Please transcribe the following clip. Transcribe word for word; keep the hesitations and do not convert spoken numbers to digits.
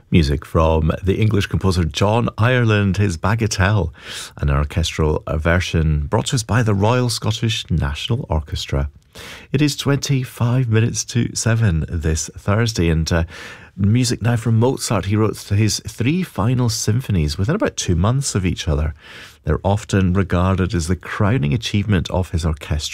Music from the English composer John Ireland, his Bagatelle, an orchestral version brought to us by the Royal Scottish National Orchestra. It is twenty-five minutes to seven this Thursday, and uh, music now from Mozart. He wrote his three final symphonies within about two months of each other. They're often regarded as the crowning achievement of his orchestral